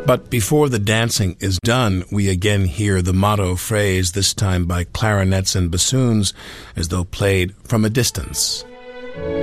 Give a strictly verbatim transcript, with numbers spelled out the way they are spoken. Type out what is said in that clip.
But before the dancing is done, we again hear the motto phrase, this time by clarinets and bassoons, as though played from a distance.